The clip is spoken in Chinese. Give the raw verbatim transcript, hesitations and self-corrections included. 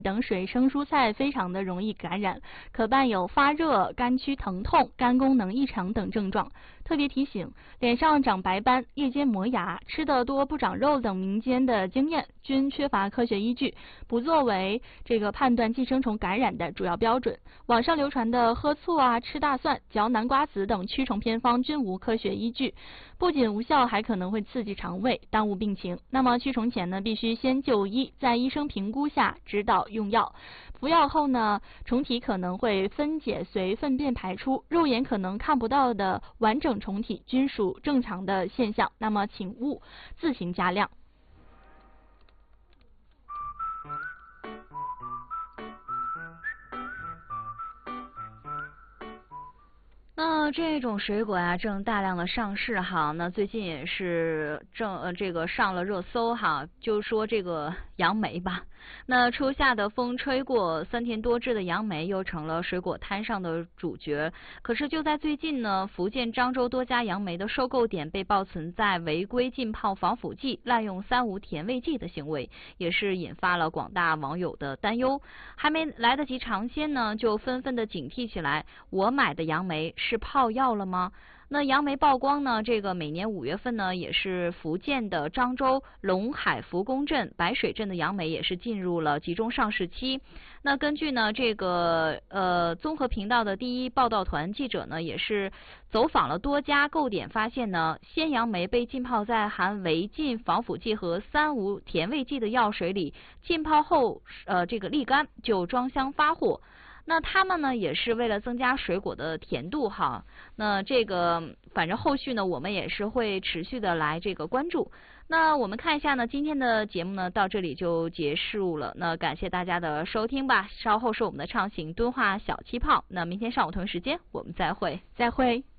等水生蔬菜非常的容易感染，可伴有发热、肝区疼痛、肝功能异常等症状。特别提醒，脸上长白斑、夜间磨牙、吃得多不长肉等民间的经验均缺乏科学依据，不作为这个判断寄生虫感染的主要标准。网上流传的喝醋啊、吃大蒜、嚼南瓜子等驱虫偏方均无科学依据，不仅无效，还可能会刺激肠胃，耽误病情。那么驱虫前呢，必须先就医，在医生评估下指导用药。服药后呢，虫体可能会分解随粪便排出，肉眼可能看不到的完整虫体均属正常的现象，那么请勿自行加量。 那这种水果啊，正大量的上市哈。那最近也是正呃这个上了热搜哈，就说这个杨梅吧。那初夏的风吹过，酸甜多汁的杨梅又成了水果摊上的主角。可是就在最近呢，福建漳州多家杨梅的收购点被曝存在违规浸泡防腐剂、滥用三无甜味剂的行为，也是引发了广大网友的担忧。还没来得及尝鲜呢，就纷纷的警惕起来：我买的杨梅是泡药了吗？那杨梅曝光呢，这个每年五月份呢，也是福建的漳州龙海福宫镇、白水镇的杨梅也是进入了集中上市期。那根据呢这个呃综合频道的第一报道团记者呢，也是走访了多家购点，发现呢，鲜杨梅被浸泡在含违禁防腐剂和三无甜味剂的药水里，浸泡后呃这个沥干就装箱发货。那他们呢也是为了增加水果的甜度哈，那这个反正后续呢我们也是会持续的来这个关注。那我们看一下呢，今天的节目呢到这里就结束了，那感谢大家的收听吧。稍后是我们的畅行敦化小气泡，那明天上午同一时间我们再会， 再会。